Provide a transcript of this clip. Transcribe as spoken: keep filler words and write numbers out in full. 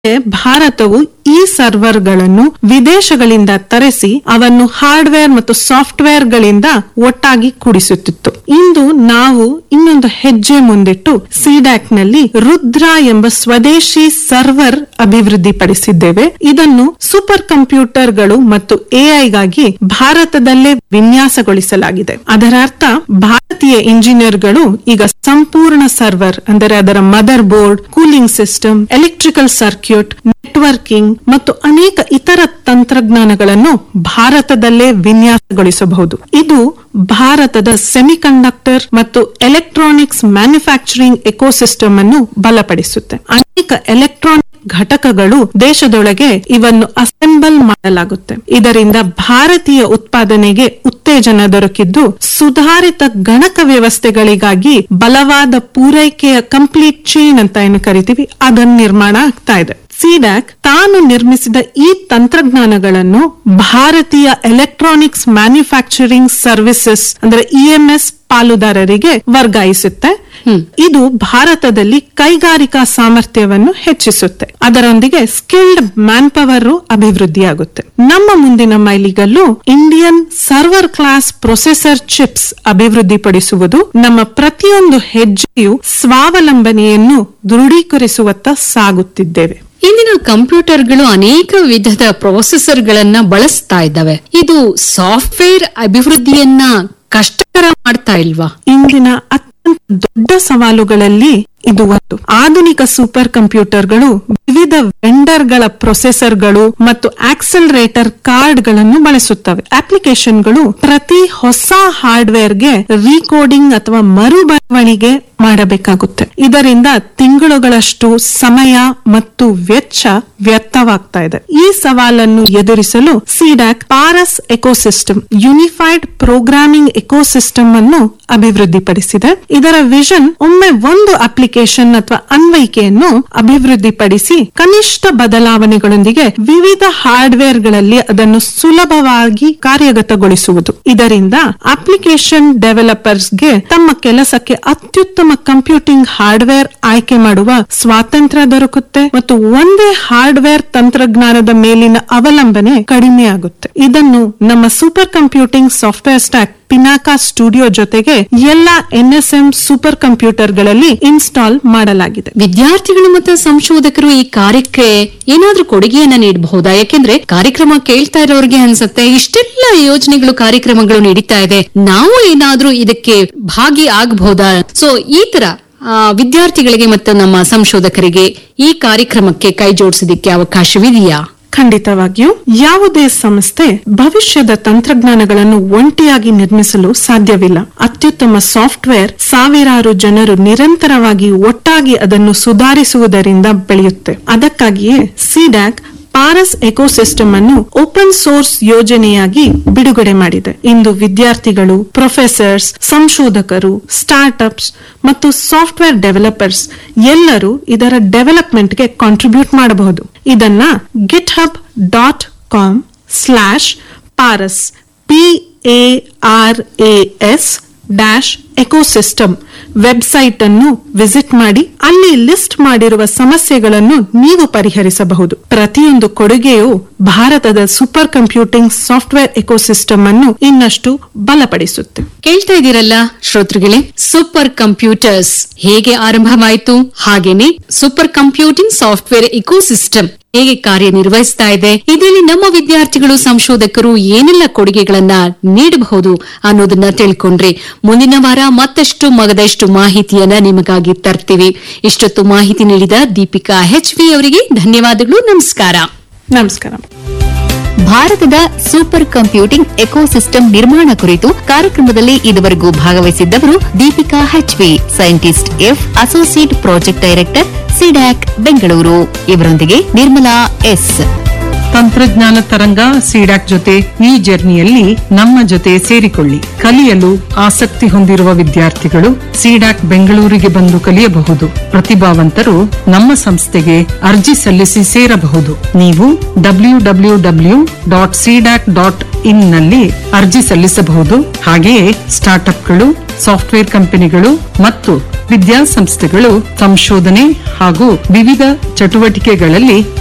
ಭಾರತವು ಈ ಸರ್ವರ್ಗಳನ್ನು ವಿದೇಶಗಳಿಂದ ತರಿಸಿ ಅವನ್ನು ಹಾರ್ಡ್ವೇರ್ ಮತ್ತು ಸಾಫ್ಟ್ವೇರ್ ಗಳಿಂದ ಒಟ್ಟಾಗಿ ಕೂಡಿಸುತ್ತಿತ್ತು. ಇಂದು ನಾವು ಇನ್ನೊಂದು ಹೆಜ್ಜೆ ಮುಂದಿಟ್ಟು ಸಿಡ್ಯಾಕ್ ನಲ್ಲಿ ರುದ್ರ ಎಂಬ ಸ್ವದೇಶಿ ಸರ್ವರ್ ಅಭಿವೃದ್ಧಿಪಡಿಸಿದ್ದೇವೆ. ಇದನ್ನು ಸೂಪರ್ ಕಂಪ್ಯೂಟರ್ಗಳು ಮತ್ತು ಎಐಗಾಗಿ ಭಾರತದಲ್ಲೇ ವಿನ್ಯಾಸಗೊಳಿಸಲಾಗಿದೆ. ಅದರ ಅರ್ಥ ಭಾರತೀಯ ಇಂಜಿನಿಯರ್ಗಳು ಈಗ ಸಂಪೂರ್ಣ ಸರ್ವರ್ ಅಂದರೆ ಅದರ mother board, cooling system, electrical circuit, networking ಮತ್ತು ಅನೇಕ ಇತರ ತಂತ್ರಜ್ಞಾನಗಳನ್ನು ಭಾರತದಲ್ಲೇ ವಿನ್ಯಾಸಗೊಳಿಸಬಹುದು. ಇದು ಭಾರತದ ಸೆಮಿಕಂಡಕ್ಟರ್ ಮತ್ತು ಎಲೆಕ್ಟ್ರಾನಿಕ್ಸ್ ಮ್ಯಾನುಫ್ಯಾಕ್ಚರಿಂಗ್ ಎಕೋಸಿಸ್ಟಮ್ ಅನ್ನು ಬಲಪಡಿಸುತ್ತೆ. ಅನೇಕ ಎಲೆಕ್ಟ್ರಾನಿಕ್ ಘಟಕಗಳು ದೇಶದೊಳಗೆ ಇವನ್ನು ಅಸೆಂಬಲ್ ಮಾಡಲಾಗುತ್ತೆ. ಇದರಿಂದ ಭಾರತೀಯ ಉತ್ಪಾದನೆಗೆ ಉತ್ತೇಜನ ದೊರಕಿದ್ದು ಸುಧಾರಿತ ಗಣಕ ವ್ಯವಸ್ಥೆಗಳಿಗಾಗಿ ಬಲವಾದ ಪೂರೈಕೆಯ ಕಂಪ್ಲೀಟ್ ಚೈನ್ ಅಂತ ಏನು ಕರಿತೀವಿ ಅದನ್ನು ನಿರ್ಮಾಣ ಆಗ್ತಾ ಇದೆ. ಸಿಡ್ಯಾಕ್ ತಾನು ನಿರ್ಮಿಸಿದ ಈ ತಂತ್ರಜ್ಞಾನಗಳನ್ನು ಭಾರತೀಯ ಎಲೆಕ್ಟ್ರಾನಿಕ್ಸ್ ಮ್ಯಾನುಫ್ಯಾಕ್ಚರಿಂಗ್ ಸರ್ವಿಸಸ್ ಅಂದ್ರೆ ಇಎಂಎಸ್ ಪಾಲುದಾರರಿಗೆ ವರ್ಗಾಯಿಸುತ್ತೆ. ಇದು ಭಾರತದಲ್ಲಿ ಕೈಗಾರಿಕಾ ಸಾಮರ್ಥ್ಯವನ್ನು ಹೆಚ್ಚಿಸುತ್ತೆ. ಅದರೊಂದಿಗೆ ಸ್ಕಿಲ್ಡ್ ಮ್ಯಾನ್ ಪವರ್ ಅಭಿವೃದ್ಧಿಯಾಗುತ್ತೆ. ನಮ್ಮ ಮುಂದಿನ ಮೈಲಿಗಲ್ಲು Indian server class processor chips ಅಭಿವೃದ್ಧಿಪಡಿಸುವುದು ನಮ್ಮ ಪ್ರತಿಯೊಂದು ಹೆಜ್ಜೆಯು ಸ್ವಾವಲಂಬನೆಯನ್ನು ದೃಢೀಕರಿಸುವತ್ತ ಸಾಗುತ್ತಿದ್ದೇವೆ. ಇಂದಿನ ಕಂಪ್ಯೂಟರ್ಗಳು ಅನೇಕ ವಿಧದ ಪ್ರೊಸೆಸರ್ ಗಳನ್ನ ಬಳಸ್ತಾ ಇದ್ದಾವೆ. ಇದು ಸಾಫ್ಟ್ವೇರ್ ಅಭಿವೃದ್ಧಿಯನ್ನ ಕಷ್ಟಕರ ಮಾಡ್ತಾ ಇಲ್ವಾ? ಇಂದಿನ ಅತ್ಯಂತ ದೊಡ್ಡ ಸವಾಲುಗಳಲ್ಲಿ ಇದು ಒಂದು. ಆಧುನಿಕ ಸೂಪರ್ ಕಂಪ್ಯೂಟರ್ಗಳು ವಿವಿಧ ವೆಂಡರ್ಗಳ ಪ್ರೊಸೆಸರ್ಗಳು ಮತ್ತು ಆಕ್ಸಲರೇಟರ್ ಕಾರ್ಡ್ ಗಳನ್ನು ಬಳಸುತ್ತವೆ. ಅಪ್ಲಿಕೇಶನ್ಗಳು ಪ್ರತಿ ಹೊಸ ಹಾರ್ಡ್ವೇರ್ಗೆ ರೀಕೋಡಿಂಗ್ ಅಥವಾ ಮರು ಬರವಣಿಗೆ ಮಾಡಬೇಕಾಗುತ್ತೆ. ಇದರಿಂದ ತಿಂಗಳುಗಳಷ್ಟು ಸಮಯ ಮತ್ತು ವೆಚ್ಚ ವ್ಯರ್ಥವಾಗ್ತಾ ಇದೆ. ಈ ಸವಾಲನ್ನು ಎದುರಿಸಲು CDAC Paras ecosystem unified programming ecosystem ಅನ್ನು ಅಭಿವೃದ್ಧಿಪಡಿಸಿದೆ. ಇದರ ವಿಷನ್ ಒಮ್ಮೆ ಒಂದು ಅಪ್ಲಿಕೇಶನ್ ಅಥವಾ ಅನ್ವಯಿಕೆಯನ್ನು ಅಭಿವೃದ್ಧಿಪಡಿಸಿ ಕನಿಷ್ಠ ಬದಲಾವಣೆಗಳೊಂದಿಗೆ ವಿವಿಧ ಹಾರ್ಡ್ವೇರ್ಗಳಲ್ಲಿ ಅದನ್ನು ಸುಲಭವಾಗಿ ಕಾರ್ಯಗತಗೊಳಿಸುವುದು. ಇದರಿಂದ ಅಪ್ಲಿಕೇಶನ್ ಡೆವಲಪರ್ಸ್ಗೆ ತಮ್ಮ ಕೆಲಸಕ್ಕೆ ಅತ್ಯುತ್ತಮ ಕಂಪ್ಯೂಟಿಂಗ್ ಹಾರ್ಡ್ವೇರ್ ಆಯ್ಕೆ ಮಾಡುವ ಸ್ವಾತಂತ್ರ್ಯ ದೊರಕುತ್ತೆ ಮತ್ತು ಒಂದೇ ಹಾರ್ಡ್ವೇರ್ ತಂತ್ರಜ್ಞಾನದ ಮೇಲಿನ ಅವಲಂಬನೆ ಕಡಿಮೆಯಾಗುತ್ತೆ. ಇದನ್ನು ನಮ್ಮ super computing software stack Pinaka studio ಜೊತೆಗೆ ಎಲ್ಲಾ ಎನ್ಎಸ್ಎಂ ಸೂಪರ್ ಕಂಪ್ಯೂಟರ್ಗಳಲ್ಲಿ ಇನ್ಸ್ಟಾಲ್ ಮಾಡಲಾಗಿದೆ. ವಿದ್ಯಾರ್ಥಿಗಳು ಮತ್ತು ಸಂಶೋಧಕರು ಈ ಕಾರ್ಯಕ್ಕೆ ಏನಾದ್ರೂ ಕೊಡುಗೆಯನ್ನ ನೀಡಬಹುದಾ? ಯಾಕೆಂದ್ರೆ ಕಾರ್ಯಕ್ರಮ ಕೇಳ್ತಾ ಇರೋರಿಗೆ ಅನ್ಸುತ್ತೆ ಇಷ್ಟೆಲ್ಲ ಯೋಜನೆಗಳು ಕಾರ್ಯಕ್ರಮಗಳು ನಡೀತಾ ಇದೆ, ನಾವು ಏನಾದ್ರೂ ಇದಕ್ಕೆ ಭಾಗಿ ಆಗಬಹುದಾ? ಸೊ ಈ ತರ ವಿದ್ಯಾರ್ಥಿಗಳಿಗೆ ಮತ್ತು ನಮ್ಮ ಸಂಶೋಧಕರಿಗೆ ಈ ಕಾರ್ಯಕ್ರಮಕ್ಕೆ ಕೈ ಜೋಡಿಸೋದಕ್ಕೆ ಅವಕಾಶವಿದೆಯಾ? ಖಂಡಿತವಾಗಿಯೂ. ಯಾವುದೇ ಸಂಸ್ಥೆ ಭವಿಷ್ಯದ ತಂತ್ರಜ್ಞಾನಗಳನ್ನು ಒಂಟಿಯಾಗಿ ನಿರ್ಮಿಸಲು ಸಾಧ್ಯವಿಲ್ಲ. ಅತ್ಯುತ್ತಮ ಸಾಫ್ಟ್ವೇರ್ ಸಾವಿರಾರು ಜನರು ನಿರಂತರವಾಗಿ ಒಟ್ಟಾಗಿ ಅದನ್ನು ಸುಧಾರಿಸುವುದರಿಂದ ಬೆಳೆಯುತ್ತೆ. ಅದಕ್ಕಾಗಿಯೇ ಸಿಡ್ಯಾಕ್ ಪಾರಸ್ ಎಕೋಸಿಸ್ಟಮ್ ಅನ್ನು ಓಪನ್ ಸೋರ್ಸ್ ಯೋಜನೆಯಾಗಿ ಬಿಡುಗಡೆ ಮಾಡಿದೆ. ಇಂದು ವಿದ್ಯಾರ್ಥಿಗಳು, ಪ್ರೊಫೆಸರ್ಸ್, ಸಂಶೋಧಕರು, ಸ್ಟಾರ್ಟ್ಅಪ್ಸ್ ಮತ್ತು ಸಾಫ್ಟ್ವೇರ್ ಡೆವಲಪರ್ಸ್ ಎಲ್ಲರೂ ಇದರ ಡೆವಲಪ್ಮೆಂಟ್ಗೆ ಕಾಂಟ್ರಿಬ್ಯೂಟ್ ಮಾಡಬಹುದು. ಇದನ್ನ ಗಿಟ್ hub dot com slash Paras P A R A S dash ecosystem website ಅನ್ನು ವಿಸಿಟ್ ಮಾಡಿ ಅಲ್ಲಿ ಲಿಸ್ಟ್ ಮಾಡಿರುವ ಸಮಸ್ಯೆಗಳನ್ನು ನೀವು ಪರಿಹರಿಸಬಹುದು. ಪ್ರತಿಯೊಂದು ಕೊಡುಗೆಯು ಭಾರತದ ಸೂಪರ್ ಕಂಪ್ಯೂಟಿಂಗ್ ಸಾಫ್ಟ್ವೇರ್ ಎಕೋಸಿಸ್ಟಮ್ ಅನ್ನು ಇನ್ನಷ್ಟು ಬಲಪಡಿಸುತ್ತೆ. ಕೇಳ್ತಾ ಇದ್ದೀರಲ್ಲ ಶ್ರೋತೃಗಳೇ, ಸೂಪರ್ ಕಂಪ್ಯೂಟರ್ಸ್ ಹೇಗೆ ಆರಂಭವಾಯಿತು, ಹಾಗೇನೆ ಸೂಪರ್ ಕಂಪ್ಯೂಟಿಂಗ್ ಸಾಫ್ಟ್ವೇರ್ ಎಕೋಸಿಸ್ಟಮ್ ಹೇಗೆ ಕಾರ್ಯನಿರ್ವಹಿಸ್ತಾ ಇದೆ, ಇದರಲ್ಲಿ ನಮ್ಮ ವಿದ್ಯಾರ್ಥಿಗಳು, ಸಂಶೋಧಕರು ಏನೆಲ್ಲ ಕೊಡುಗೆಗಳನ್ನ ನೀಡಬಹುದು ಅನ್ನೋದನ್ನ ತಿಳ್ಕೊಂಡ್ರಿ. ಮುಂದಿನ ವಾರ ಮತ್ತಷ್ಟು ಮಗದಷ್ಟು ಮಾಹಿತಿಯನ್ನ ನಿಮಗಾಗಿ ತರ್ತೀವಿ. ಇಷ್ಟೊತ್ತು ಮಾಹಿತಿ ನೀಡಿದ ದೀಪಿಕಾ ಎಚ್ ವಿ ಅವರಿಗೆ ಧನ್ಯವಾದಗಳು. ನಮಸ್ಕಾರ. ನಮಸ್ಕಾರ. ಭಾರತದ ಸೂಪರ್ ಕಂಪ್ಯೂಟಿಂಗ್ ಎಕೋಸಿಸ್ಟಮ್ ನಿರ್ಮಾಣ ಕುರಿತು ಕಾರ್ಯಕ್ರಮದಲ್ಲಿ ಇದುವರೆಗೂ ಭಾಗವಹಿಸಿದ್ದವರು Deepika H V, scientist F, associate project director, CDAC Bengaluru. ಇವರೊಂದಿಗೆ ನಿರ್ಮಲಾ ಎಸ್. ತಂತ್ರಜ್ಞಾನ ತರಂಗ ಸಿಡ್ಯಾಕ್ ಜೊತೆ ಈ ಜರ್ನಿಯಲ್ಲಿ ನಮ್ಮ ಜೊತೆ ಸೇರಿಕೊಳ್ಳಿ. ಕಲಿಯಲು ಆಸಕ್ತಿ ಹೊಂದಿರುವ ವಿದ್ಯಾರ್ಥಿಗಳು ಸಿಡ್ಯಾಕ್ ಬೆಂಗಳೂರಿಗೆ ಬಂದು ಕಲಿಯಬಹುದು. ಪ್ರತಿಭಾವಂತರು ನಮ್ಮ ಸಂಸ್ಥೆಗೆ ಅರ್ಜಿ ಸಲ್ಲಿಸಿ ಸೇರಬಹುದು. ನೀವು W W W dot CDAC dot in ನಲ್ಲಿ ಅರ್ಜಿ ಸಲ್ಲಿಸಬಹುದು. ಹಾಗೆಯೇ ಸ್ಟಾರ್ಟ್ಅಪ್ಗಳು, ಸಾಫ್ಟ್ವೇರ್ ಕಂಪನಿಗಳು ಮತ್ತು ವಿದ್ಯಾಸಂಸ್ಥೆಗಳು ಸಂಶೋಧನೆ ಹಾಗೂ ವಿವಿಧ ಚಟುವಟಿಕೆಗಳಲ್ಲಿ